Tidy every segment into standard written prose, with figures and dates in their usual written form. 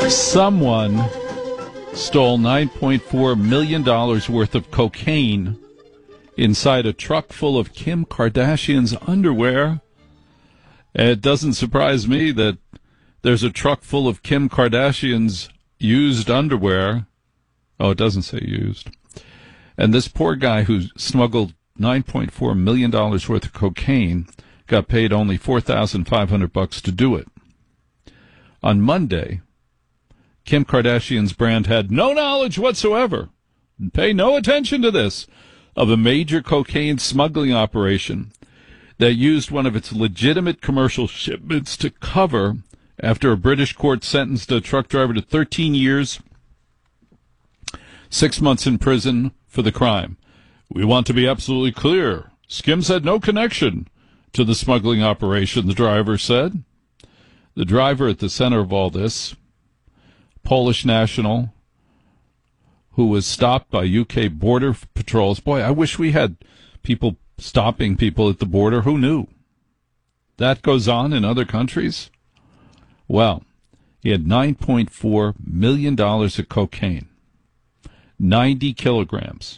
Someone stole $9.4 million worth of cocaine inside a truck full of Kim Kardashian's underwear. It doesn't surprise me that there's a truck full of Kim Kardashian's used underwear. Oh, it doesn't say used. And this poor guy who smuggled $9.4 million worth of cocaine got paid only $4,500 to do it. On Monday, Kim Kardashian's brand had no knowledge whatsoever, and pay no attention to this, of a major cocaine smuggling operation that used one of its legitimate commercial shipments to cover after a British court sentenced a truck driver to 13 years, 6 months in prison for the crime. We want to be absolutely clear. Skims had no connection to the smuggling operation, the driver said. The driver at the center of all this, Polish national, who was stopped by UK border patrols. Boy, I wish we had people stopping people at the border. Who knew? That goes on in other countries? Well, he had $9.4 million of cocaine, 90 kilograms,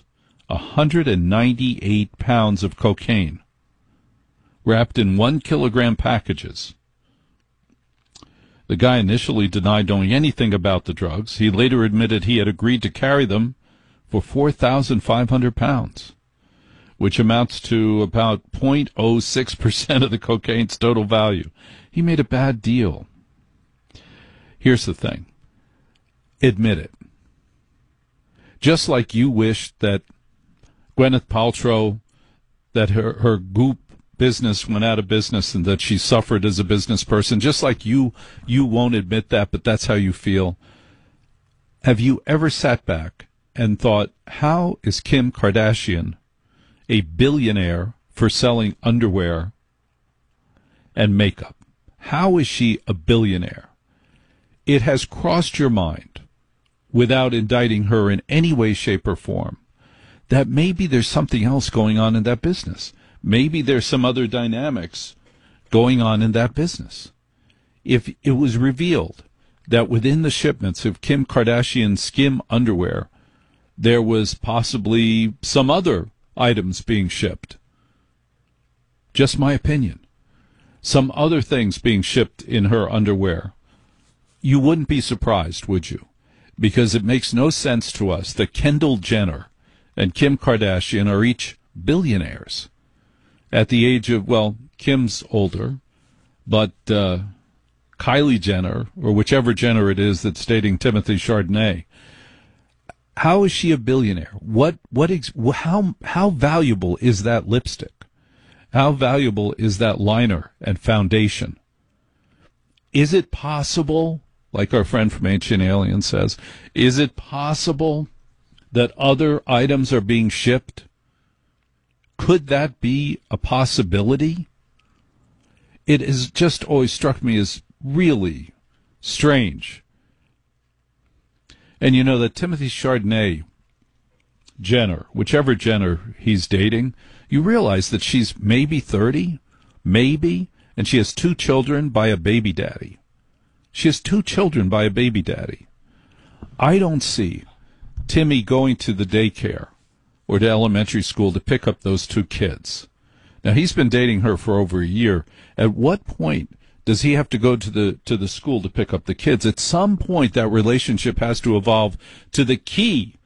198 pounds of cocaine, wrapped in 1 kilogram packages. The guy initially denied knowing anything about the drugs. He later admitted he had agreed to carry them for 4,500 pounds, which amounts to about 0.06% of the cocaine's total value. He made a bad deal. Here's the thing. Admit it. Just like you wish that Gwyneth Paltrow, that her Goop business went out of business and that she suffered as a business person, just like you won't admit that, but that's how you feel. Have you ever sat back and thought, how is Kim Kardashian a billionaire for selling underwear and makeup? How is she a billionaire? It has crossed your mind, without indicting her in any way, shape, or form, that maybe there's something else going on in that business. Maybe there's some other dynamics going on in that business. If it was revealed that within the shipments of Kim Kardashian's skim underwear, there was possibly some other items being shipped, just my opinion, some other things being shipped in her underwear, you wouldn't be surprised, would you? Because it makes no sense to us that Kendall Jenner and Kim Kardashian are each billionaires at the age of, well, Kim's older, but Kylie Jenner, or whichever Jenner it is that's dating Timothy Chardonnay, how is she a billionaire? How valuable is that lipstick? How valuable is that liner and foundation? Is it possible, like our friend from Ancient Alien says, is it possible that other items are being shipped? Could that be a possibility? It has just always struck me as really strange. And you know that Timothy Chardonnay, Jenner, whichever Jenner he's dating, you realize that she's maybe 30, maybe, and she has 2 children by a baby daddy. She has 2 children by a baby daddy. I don't see Timmy going to the daycare or to elementary school to pick up those 2 kids. Now, he's been dating her for over a year. At what point does he have to go to the school to pick up the kids? At some point, that relationship has to evolve to the key